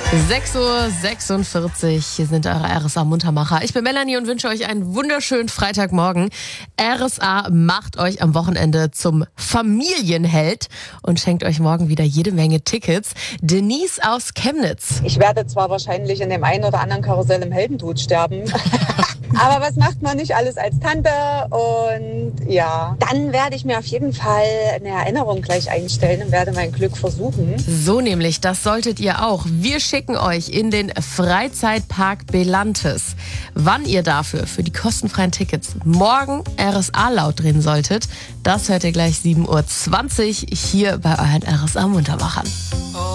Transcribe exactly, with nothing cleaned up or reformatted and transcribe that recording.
sechs Uhr sechsundvierzig, hier sind eure R S A-Muntermacher. Ich bin Melanie und wünsche euch einen wunderschönen Freitagmorgen. R S A macht euch am Wochenende zum Familienheld und schenkt euch morgen wieder jede Menge Tickets. Denise aus Chemnitz. Ich werde zwar wahrscheinlich in dem einen oder anderen Karussell im Heldentod sterben, aber was macht man nicht alles als Tante? Und ja, dann werde ich mir auf jeden Fall eine Erinnerung gleich einstellen und werde mein Glück versuchen. So nämlich, das solltet ihr auch. Wir schicken euch in den Freizeitpark Belantes. Wann ihr dafür für die kostenfreien Tickets morgen R S A laut drehen solltet, das hört ihr gleich sieben Uhr zwanzig hier bei euren R S A-Muntermachern.